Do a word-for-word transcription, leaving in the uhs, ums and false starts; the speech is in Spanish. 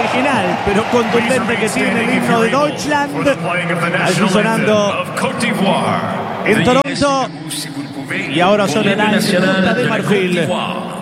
marginal, pero contundente que tiene el himno de Deutschland, allí sonando en Toronto, y ahora son el Costa de Marfil.